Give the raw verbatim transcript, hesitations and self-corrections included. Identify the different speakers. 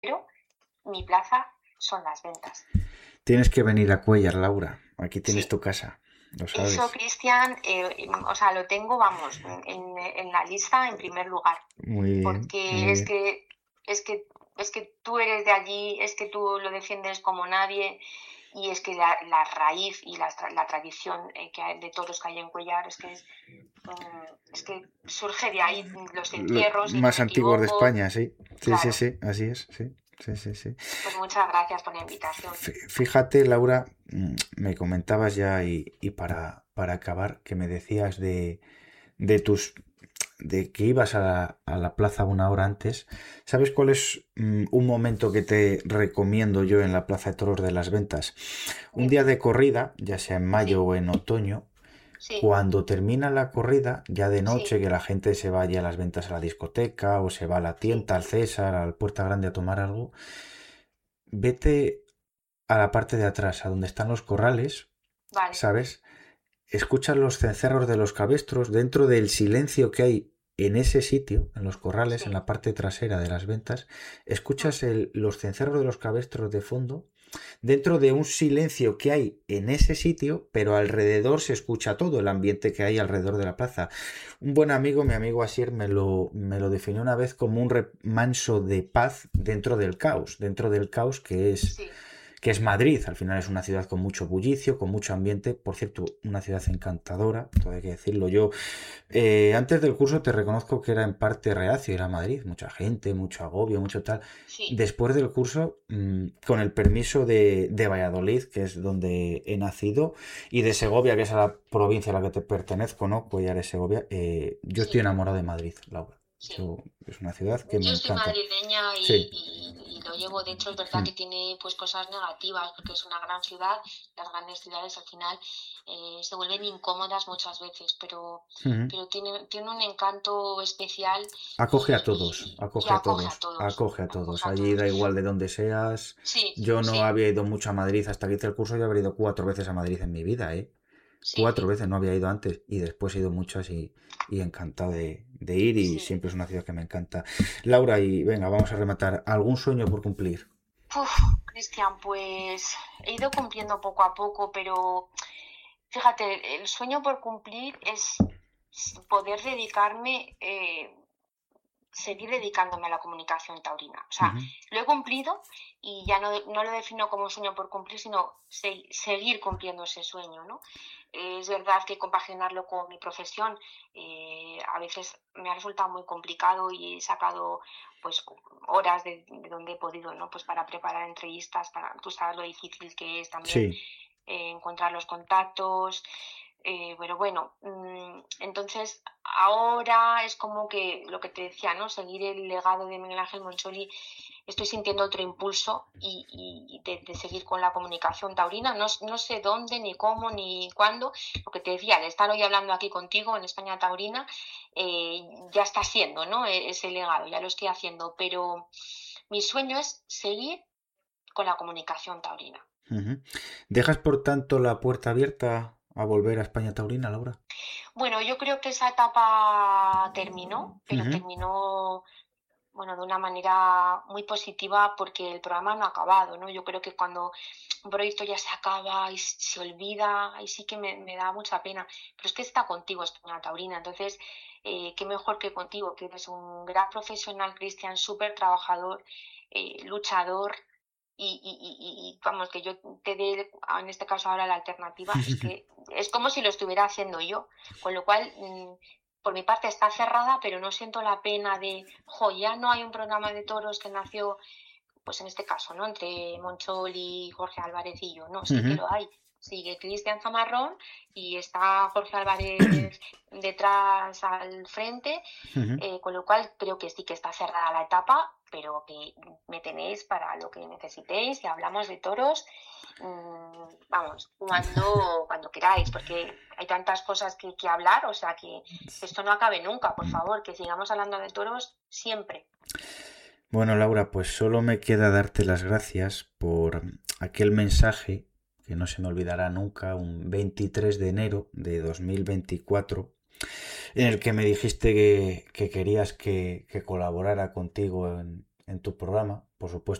Speaker 1: pero mi plaza son las ventas.
Speaker 2: Tienes que venir a Cuéllar, Laura. Aquí tienes
Speaker 1: Sí.
Speaker 2: tu casa, lo
Speaker 1: Eso,
Speaker 2: sabes.
Speaker 1: Cristian, eh, o sea, lo tengo, vamos, en, en la lista en primer lugar,
Speaker 2: Muy bien, muy
Speaker 1: porque es
Speaker 2: bien.
Speaker 1: que, es que, es que tú eres de allí, es que tú lo defiendes como nadie, y es que la, la raíz y la, la tradición eh, que hay, de toros que hay en Cuéllar es que es, um, es que surge de ahí los
Speaker 2: Los
Speaker 1: encierros, si no
Speaker 2: más
Speaker 1: me
Speaker 2: antiguos de
Speaker 1: equivoco.
Speaker 2: España, sí. Sí, sí,
Speaker 1: Claro,
Speaker 2: sí, así es, sí. Sí, sí, sí.
Speaker 1: pues muchas gracias por la invitación.
Speaker 2: Fíjate, Laura, mm, me comentabas ya y, y para, para acabar, que me decías de, de tus de que ibas a la, a la plaza una hora antes. ¿Sabes cuál es mm, un momento que te recomiendo yo en la Plaza de Toros de las Ventas? Un
Speaker 1: Dime.
Speaker 2: día de corrida, ya sea en mayo
Speaker 1: Sí,
Speaker 2: o en otoño,
Speaker 1: sí,
Speaker 2: cuando termina la corrida, ya de
Speaker 1: sí,
Speaker 2: noche, que la gente se vaya a las ventas a la discoteca o se va a la
Speaker 1: sí,
Speaker 2: tienda, al César, al Puerta Grande a tomar algo, vete a la parte de atrás, a donde están los corrales,
Speaker 1: vale,
Speaker 2: ¿sabes? Escuchas los cencerros de los cabestros dentro del silencio que hay en ese sitio, en los corrales, en
Speaker 1: sí.
Speaker 2: la parte trasera de las ventas.
Speaker 1: Mm.
Speaker 2: Escuchas el- los cencerros de los cabestros de fondo dentro de un silencio que hay en ese sitio, pero alrededor se escucha todo el ambiente que hay alrededor de la plaza. Un buen amigo, mi amigo Asier, me lo, me lo definió una vez como un remanso de paz dentro del caos, dentro del caos que es
Speaker 1: Sí,
Speaker 2: que es Madrid. Al final es una ciudad con mucho bullicio, con mucho ambiente. Por cierto, una ciudad encantadora, todo hay que decirlo. Yo, eh, antes del curso, te reconozco que era en parte reacio ir a Madrid. Mucha gente, mucho agobio, mucho tal.
Speaker 1: sí,
Speaker 2: Después del curso, mmm, con el permiso de, de Valladolid, que es donde he nacido, y de
Speaker 1: sí,
Speaker 2: Segovia, que es a la provincia a la que te pertenezco, ¿no? Cuellar es Segovia. Eh, yo estoy
Speaker 1: sí,
Speaker 2: enamorado de Madrid, Laura.
Speaker 1: sí.
Speaker 2: Yo, es una ciudad que me
Speaker 1: Yo soy
Speaker 2: encanta.
Speaker 1: madrileña y,
Speaker 2: Sí.
Speaker 1: y- y lo llevo dentro. Es verdad
Speaker 2: Mm.
Speaker 1: que tiene pues cosas negativas porque es una gran ciudad. Las grandes ciudades al final eh, se vuelven incómodas muchas veces, pero,
Speaker 2: Mm.
Speaker 1: pero tiene, tiene un encanto especial
Speaker 2: Acoge a
Speaker 1: y,
Speaker 2: todos,
Speaker 1: y- y
Speaker 2: acoge a
Speaker 1: acoge
Speaker 2: todos,
Speaker 1: a todos,
Speaker 2: acoge a todos.
Speaker 1: acoge a
Speaker 2: Allí da
Speaker 1: todos.
Speaker 2: igual de dónde seas.
Speaker 1: Sí,
Speaker 2: Yo no
Speaker 1: sí,
Speaker 2: había ido mucho a Madrid hasta que hice el curso. Yo habría ido cuatro veces a Madrid en mi vida, ¿eh?
Speaker 1: sí,
Speaker 2: Cuatro veces, no había ido antes. Y después he ido muchas y, y encantado de, de ir y
Speaker 1: sí.
Speaker 2: siempre es una ciudad que me encanta. Laura, y venga, vamos a rematar. ¿Algún sueño por cumplir?
Speaker 1: Uf, Cristian, pues he ido cumpliendo poco a poco, pero fíjate, el sueño por cumplir es poder dedicarme, eh, seguir dedicándome a la comunicación taurina. O sea,
Speaker 2: Ujú.
Speaker 1: lo he cumplido y ya no, no lo defino como un sueño por cumplir, sino se, seguir cumpliendo ese sueño, ¿no? Eh, es verdad que compaginarlo con mi profesión eh, a veces me ha resultado muy complicado y he sacado pues horas de, de donde he podido, ¿no? Pues para preparar entrevistas, para, tú sabes lo difícil que es también
Speaker 2: Sí.
Speaker 1: eh, encontrar los contactos, eh, pero bueno, mmm, entonces ahora es como que lo que te decía, ¿no? Seguir el legado de Miguel Ángel Moncholi, estoy sintiendo otro impulso y, y de, de, seguir con la comunicación taurina. No, no, sé dónde, ni cómo, ni cuándo. Lo que te decía, de estar hoy hablando aquí contigo en España Taurina, eh, ya está siendo, ¿no? Ese legado, ya lo estoy haciendo. Pero mi sueño es seguir con la comunicación taurina.
Speaker 2: Ujú. ¿Dejas por tanto la puerta abierta a volver a España Taurina, Laura?
Speaker 1: Bueno, yo creo que esa etapa terminó, pero
Speaker 2: Ujú.
Speaker 1: terminó bueno, de una manera muy positiva porque el programa no ha acabado, ¿no? Yo creo que cuando un proyecto ya se acaba y se olvida, ahí sí que me, me da mucha pena. Pero es que está contigo España Taurina, entonces, eh, qué mejor que contigo, que eres un gran profesional, Cristian, súper trabajador, eh, luchador, y, y, y, y, vamos, que yo te dé, en este caso ahora la alternativa, es que es como si lo estuviera haciendo yo, con lo cual, mmm, por mi parte está cerrada, pero no siento la pena de, jo, ya no hay un programa de toros que nació, pues en este caso, ¿no? Entre Monchol y Jorge Álvarez y yo, no, sí que
Speaker 2: Ujú.
Speaker 1: lo hay. Sigue Cristian Zamarrón y está Jorge Álvarez detrás al frente,
Speaker 2: Ujú.
Speaker 1: eh, con lo cual creo que sí que está cerrada la etapa, pero que me tenéis para lo que necesitéis y hablamos de toros, mmm, vamos, cuando, cuando queráis, porque hay tantas cosas que, que hablar, o sea que esto no acabe nunca, por favor, que sigamos hablando de toros siempre.
Speaker 2: Bueno, Laura, pues solo me queda darte las gracias por aquel mensaje que no se me olvidará nunca, un veintitrés de enero de dos mil veinticuatro, en el
Speaker 1: Sí,
Speaker 2: que me dijiste que, que querías que, que colaborara contigo en, en tu programa. por supuesto.